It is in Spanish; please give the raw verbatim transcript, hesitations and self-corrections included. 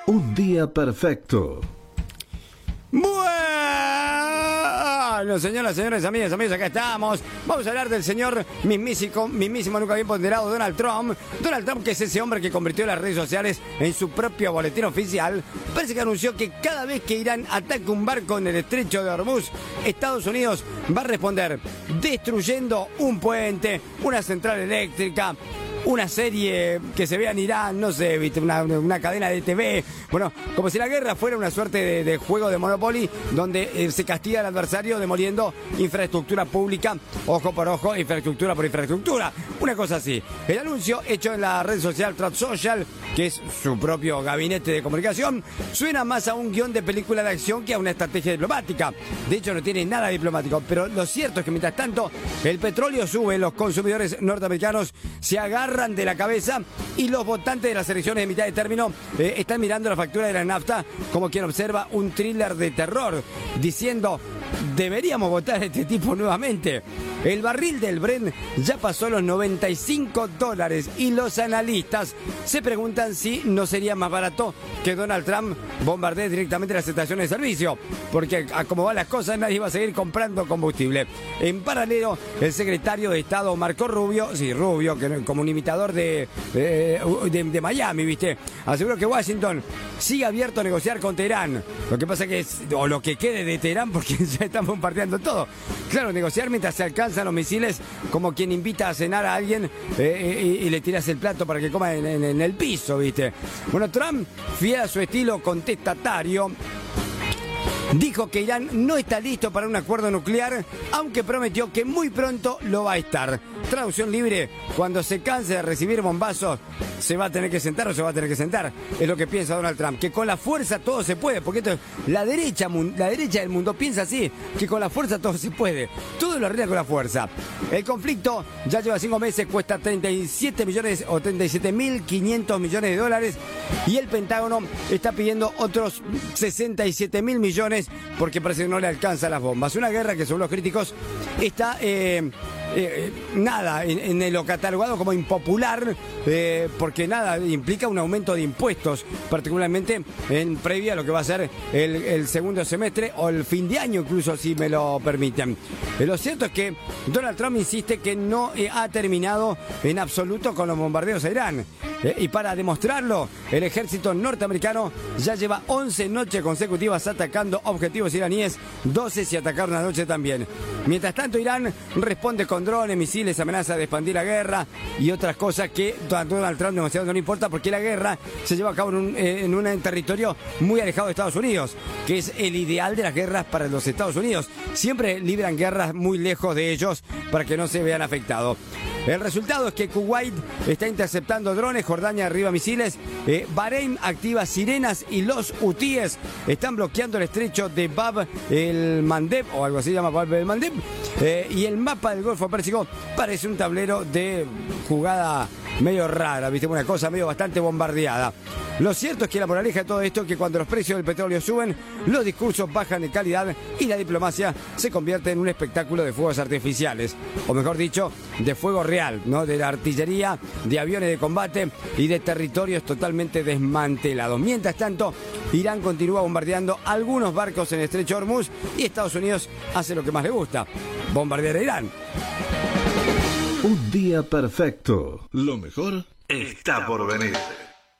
Un día perfecto. Bueno, señoras, señores, amigas, amigos, acá estamos. Vamos a hablar del señor mismísimo, mismísimo, nunca bien ponderado, Donald Trump. Donald Trump, que es ese hombre que convirtió las redes sociales en su propio boletín oficial. Parece que anunció que cada vez que Irán ataque un barco en el estrecho de Hormuz, Estados Unidos va a responder destruyendo un puente, una central eléctrica, una serie que se vea en Irán, no sé, ¿viste? Una, una cadena de T V. Bueno, como si la guerra fuera una suerte de, de juego de Monopoly, donde eh, se castiga al adversario demoliendo infraestructura pública, ojo por ojo, infraestructura por infraestructura. Una cosa así. El anuncio hecho en la red social Truth Social, que es su propio gabinete de comunicación, suena más a un guión de película de acción que a una estrategia diplomática. De hecho, no tiene nada diplomático, pero lo cierto es que mientras tanto, el petróleo sube, los consumidores norteamericanos se agarran de la cabeza y los votantes de las elecciones de mitad de término eh, están mirando la factura de la nafta como quien observa un thriller de terror, diciendo: deberíamos votar a este tipo nuevamente. El barril del Brent ya pasó los noventa y cinco dólares y los analistas se preguntan si no sería más barato que Donald Trump bombardee directamente las estaciones de servicio, porque a como van las cosas nadie va a seguir comprando combustible. En paralelo, el secretario de Estado Marco Rubio, sí, Rubio, que como un imitador de, de, de, de Miami, ¿viste? Aseguró que Washington sigue abierto a negociar con Teherán. Lo que pasa que es, o lo que quede de Teherán, porque ya están bombardeando todo. Claro, negociar mientras se alcanzan los misiles, como quien invita a cenar a alguien eh, y, y le tiras el plato para que coma en, en, en el piso, ¿viste? Bueno, Trump, fiel a su estilo contestatario, dijo que Irán no está listo para un acuerdo nuclear, aunque prometió que muy pronto lo va a estar. Traducción libre: cuando se canse de recibir bombazos, se va a tener que sentar o se va a tener que sentar. Es lo que piensa Donald Trump, que con la fuerza todo se puede, porque esto, la derecha, la derecha del mundo piensa así, que con la fuerza todo se puede. Todo lo arregla con la fuerza. El conflicto ya lleva cinco meses, cuesta treinta y siete millones o treinta y siete mil quinientos millones de dólares, y el Pentágono está pidiendo otros sesenta y siete mil millones porque parece que no le alcanza las bombas. Una guerra que, según los críticos, está eh, eh, nada en, en lo catalogado como impopular, eh, porque nada implica un aumento de impuestos, particularmente en previa a lo que va a ser el, el segundo semestre o el fin de año, incluso, si me lo permiten. Eh, lo cierto es que Donald Trump insiste que no eh, ha terminado en absoluto con los bombardeos a Irán. Eh, y para demostrarlo, el ejército norteamericano ya lleva once noches consecutivas atacando objetivos iraníes, doce si atacaron anoche también. Mientras tanto, Irán responde con drones, misiles, amenaza de expandir la guerra y otras cosas que a Donald Trump demasiado no le importa, porque la guerra se lleva a cabo en un, eh, en un territorio muy alejado de Estados Unidos, que es el ideal de las guerras para los Estados Unidos. Siempre libran guerras muy lejos de ellos para que no se vean afectados. El resultado es que Kuwait está interceptando drones, Jordania arriba misiles, eh, Bahrein activa sirenas y los hutíes están bloqueando el estrecho de Bab el Mandeb, o algo así se llama Bab el Mandeb, eh, y el mapa del Golfo Pérsico parece un tablero de jugada medio rara, ¿viste? Una cosa medio bastante bombardeada. Lo cierto es que la moraleja de todo esto es que cuando los precios del petróleo suben, los discursos bajan de calidad y la diplomacia se convierte en un espectáculo de fuegos artificiales, o mejor dicho, de fuego real, ¿no? De la artillería, de aviones de combate y de territorios totalmente desmantelados. Mientras tanto, Irán continúa bombardeando algunos barcos en el estrecho de Hormuz y Estados Unidos hace lo que más le gusta: bombardear a Irán. Un día perfecto. Lo mejor está por venir.